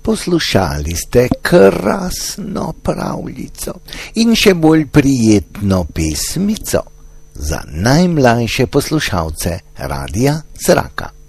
Poslušali ste krasno pravljico in še bolj prijetno pesmico za najmlajše poslušalce Radia Zraka.